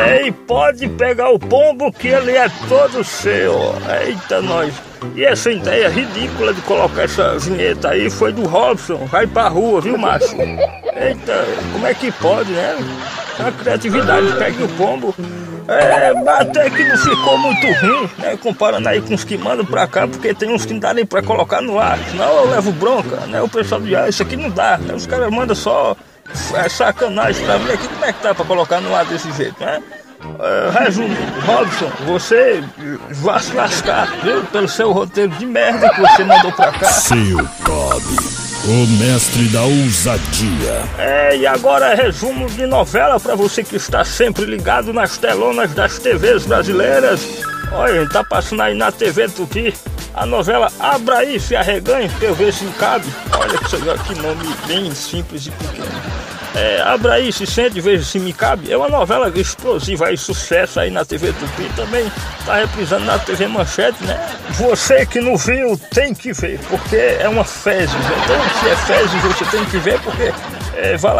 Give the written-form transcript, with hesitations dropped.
E pode pegar o pombo que ele é todo seu. Eita, nós. E essa ideia ridícula de colocar essa vinheta aí foi do Robson. Vai pra rua, viu, macho? Eita, como é que pode, né? A criatividade, pegue o pombo. Até que não ficou muito ruim, né? Comparando aí com os que mandam pra cá, porque tem uns que não dá nem pra colocar no ar. Senão eu levo bronca, né? O pessoal diz, isso aqui não dá, né? Os caras mandam só sacanagem pra mim aqui, como é que tá pra colocar no ar desse jeito, né? Resumindo, Robson, você vai se lascar, viu? Pelo seu roteiro de merda que você mandou pra cá. Seu Bob, o mestre da ousadia. E agora resumo de novela pra você que está sempre ligado nas telonas das TVs brasileiras. Olha, tá passando aí na TV Tupi a novela Abraíce Arreganho, que eu vejo se cabe. Olha que nome bem simples e pequeno. Abraíce Sente, veja se me cabe. É uma novela explosiva aí, sucesso aí na TV Tupi. Também tá reprisando na TV Manchete, né? Você que não viu, tem que ver, porque é uma fezes. Então, se é fezes, você tem que ver, porque vai lá.